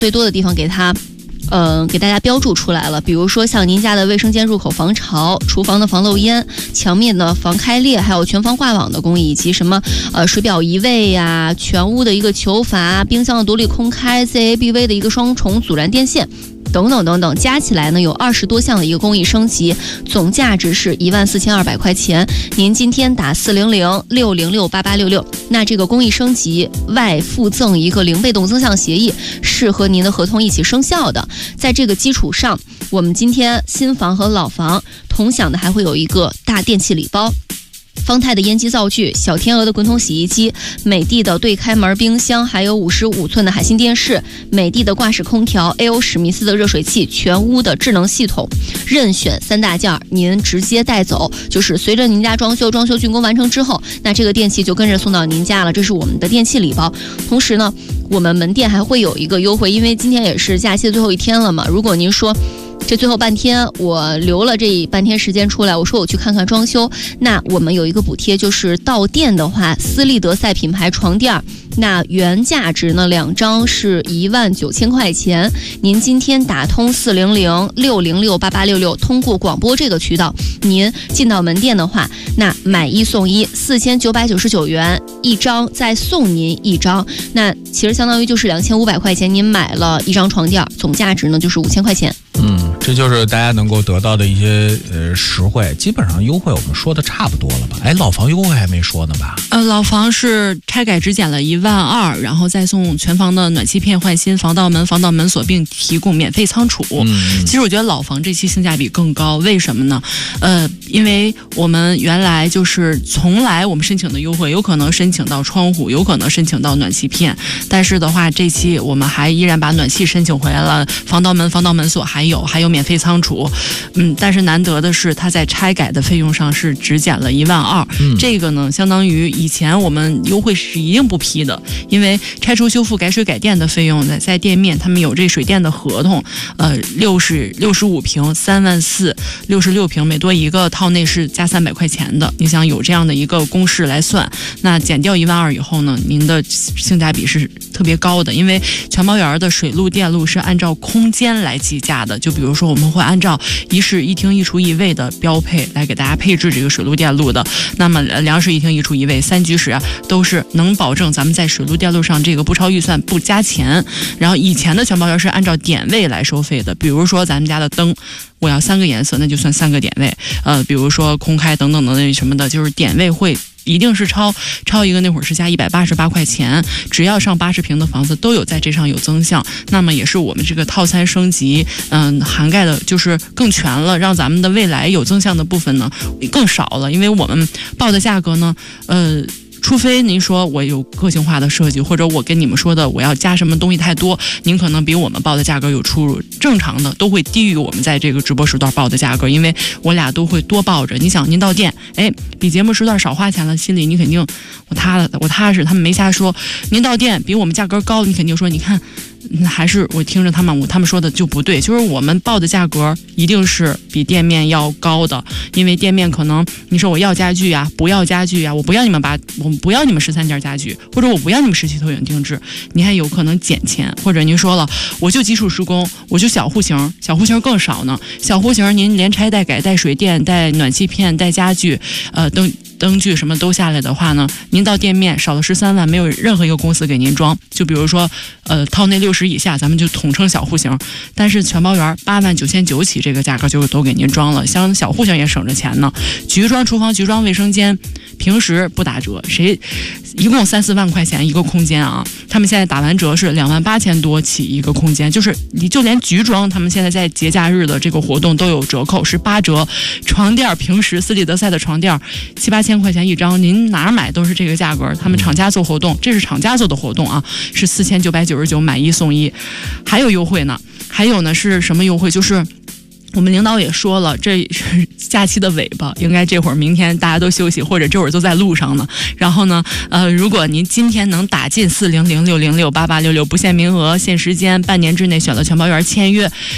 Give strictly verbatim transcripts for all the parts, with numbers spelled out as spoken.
最多的地方给它。呃，给大家标注出来了，比如说像您家的卫生间入口防潮、厨房的防漏烟、墙面的防开裂，还有全防挂网的工艺，以及什么呃水表移位呀、全屋的一个球阀、冰箱的独立空开、C A B V 的一个双重阻燃电线。等等等等，加起来呢有二十多项的一个工艺升级，总价值是一万四千二百块钱。您今天打四零零六零六八八六六，那这个工艺升级外附赠一个零被动增项协议，是和您的合同一起生效的。在这个基础上，我们今天新房和老房同享的还会有一个大电器礼包。方太的烟机灶具、小天鹅的滚筒洗衣机、美的的对开门冰箱，还有五十五寸的海信电视、美的的挂式空调、A O 史密斯的热水器，全屋的智能系统，任选三大件，您直接带走。就是随着您家装修装修竣工完成之后，那这个电器就跟着送到您家了，这是我们的电器礼包。同时呢，我们门店还会有一个优惠，因为今天也是假期的最后一天了嘛，如果您说这最后半天我留了这半天时间出来，我说我去看看装修，那我们有一个补贴，就是到店的话，斯利德赛品牌床垫，那原价值呢两张是一万九千块钱，您今天打通四零零六零六八八六六，通过广播这个渠道，您进到门店的话，那买一送一，四千九百九十九元一张，再送您一张，那其实相当于就是两千五百块钱，您买了一张床垫，总价值呢就是五千块钱。 嗯，这就是大家能够得到的一些呃实惠，基本上优惠我们说的差不多了吧？哎，老房优惠还没说呢吧？ 呃，老房是拆改只减了一万二，然后再送全房的暖气片换新、防盗门、防盗门锁，并提供免费仓储。嗯，其实我觉得老房这期性价比更高，为什么呢？呃，因为我们原来就是从来我们申请的优惠，有可能申请到窗户，有可能申请到暖气片，但是的话，这期我们还依然把暖气申请回来了，防盗门、防盗门锁还有。还有免费仓储，嗯，但是难得的是，它在拆改的费用上是只减了一万二、嗯，这个呢，相当于以前我们优惠是一定不批的，因为拆除修复、改水改电的费用在在店面，他们有这水电的合同，呃，六十六十五平三万四，六十六平每多一个套内是加三百块钱的，你想有这样的一个公式来算，那减掉一万二以后呢，您的性价比是特别高的，因为全包园的水路电路是按照空间来计价的，就比如说我们会按照一室一厅一厨一卫的标配来给大家配置这个水路电路的，那么两室一厅一厨一卫三居室啊，都是能保证咱们在水路电路上这个不超预算不加钱。然后以前的全包园是按照点位来收费的，比如说咱们家的灯我要三个颜色，那就算三个点位，呃，比如说空开等等的那什么的，就是点位会一定是超超一个，那会儿是加一百八十八块钱，只要上八十平的房子都有在这上有增项，那么也是我们这个套餐升级，嗯、呃，涵盖的就是更全了，让咱们的未来有增项的部分呢更少了，因为我们报的价格呢，呃。除非您说我有个性化的设计，或者我跟你们说的我要加什么东西太多，您可能比我们报的价格有出入，正常的都会低于我们在这个直播时段报的价格，因为我俩都会多报着。你想您到店，哎，比节目时段少花钱了，心里你肯定我踏我踏实，他们没瞎说。您到店比我们价格高，你肯定说你看。还是我听着他们我他们说的就不对，就是我们报的价格一定是比店面要高的，因为店面可能你说我要家具呀，不要家具呀，我不要你们把我不要你们十三件家具，或者我不要你们十七投影定制，你还有可能减钱，或者您说了我就基础施工，我就小户型，小户型更少呢，小户型您连拆带改带水电带暖气片带家具，呃灯灯具什么都下来的话呢，您到店面少了十三万，没有任何一个公司给您装。就比如说，呃，套内六十以下，咱们就统称小户型。但是全包园八万九千九起，这个价格就都给您装了，像小户型也省着钱呢。局装厨房、局装卫生间，平时不打折，谁一共三四万块钱一个空间啊？他们现在打完折是两万八千多起一个空间，就是你就连局装，他们现在在节假日的这个活动都有折扣，是八折。床垫平时斯里德赛的床垫七八千块钱一张，您哪儿买都是这个价格。他们厂家做活动，这是厂家做的活动啊，是四千九百九十九买一送一，还有优惠呢。还有呢是什么优惠？就是我们领导也说了，这是假期的尾巴，应该这会儿明天大家都休息，或者这会儿都在路上呢。然后呢，呃，如果您今天能打进四零零六零六八八六六，不限名额，限时间，半年之内选了全包园签约。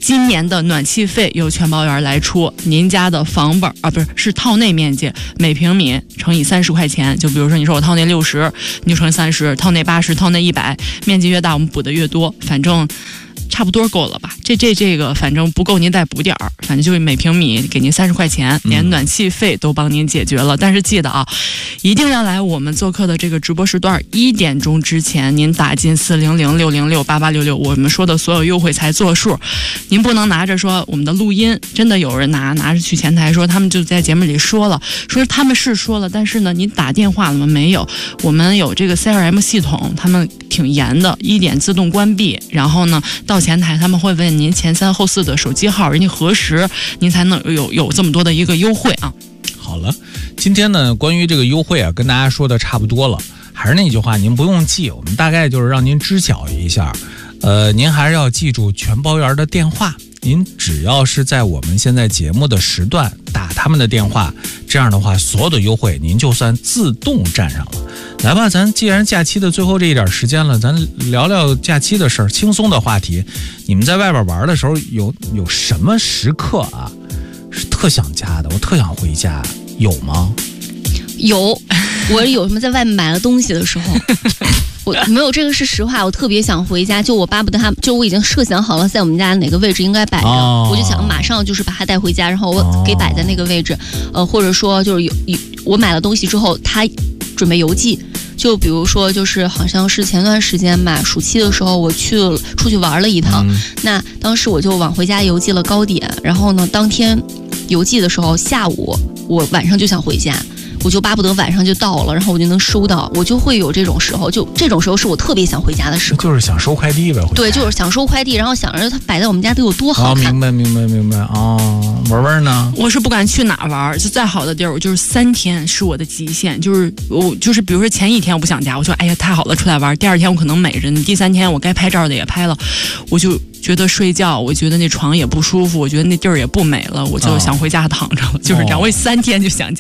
今年的暖气费由全包园来出，您家的房本啊，不是是套内面积，每平米乘以三十块钱。就比如说你说我套内六十，你就乘以三十，套内八十，套内一百，面积越大我们补的越多，反正差不多够了吧？这这这个反正不够您再补点儿，反正就是每平米给您三十块钱，连暖气费都帮您解决了。嗯、但是记得啊，一定要来我们做客的这个直播时段，一点钟之前您打进四零零六零六八八六六，我们说的所有优惠才作数。您不能拿着说我们的录音，真的有人拿拿着去前台说他们就在节目里说了，说他们是说了，但是呢，您打电话了吗？没有，我们有这个 C R M 系统，他们挺严的，一点自动关闭，然后呢到前台他们会问您前三后四的手机号，人家核实，您才能有有这么多的一个优惠啊。 好了，今天呢关于这个优惠啊，跟大家说的差不多了。还是那句话，您不用记，我们大概就是让您知晓一下。呃，您还是要记住全包园的电话。您只要是在我们现在节目的时段打他们的电话，这样的话，所有的优惠您就算自动占上了。来吧，咱既然假期的最后这一点时间了，咱聊聊假期的事儿，轻松的话题。你们在外边玩的时候，有有什么时刻啊是特想家的？我特想回家，有吗？ 有，我有什么在外面买了东西的时候。我没有，这个是实话，我特别想回家，就我巴不得他，就我已经设想好了在我们家哪个位置应该摆着，哦、我就想马上就是把它带回家，然后我给摆在那个位置，哦、呃，或者说就是有有我买了东西之后，他准备邮寄，就比如说就是好像是前段时间吧，暑期的时候我去出去玩了一趟，嗯、那当时我就往回家邮寄了糕点，然后呢，当天邮寄的时候下午我晚上就想回家。我就巴不得晚上就到了，然后我就能收到，我就会有这种时候，就这种时候是我特别想回家的时刻， 就是想收快递呗。 对，就是想收快递，然后想着它摆在我们家得有多好看。 哦，明白明白明白哦。文文呢？ 我是不管去哪玩，就再好的地儿，我就是三天是我的极限，就是我就是比如说前一天我不想家，我说哎呀太好了出来玩，第二天我可能美着呢，第三天我该拍照的也拍了，我就觉得睡觉，我觉得那床也不舒服，我觉得那地儿也不美了，我就想回家躺着了，哦、就是这样，我三天就想家。